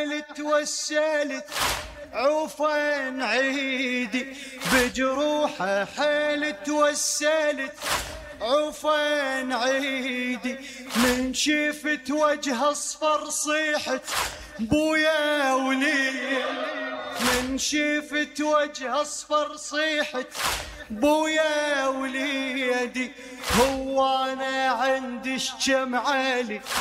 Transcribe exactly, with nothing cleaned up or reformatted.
حيل توسلت عوفا عيدي، بجروحه حيل توسلت عوفا عيدي، من شفت وجه اصفر صيحت بويا وليدي، من شفت وجه اصفر صيحت بويا وليدي، هو انا عندي شجم عالي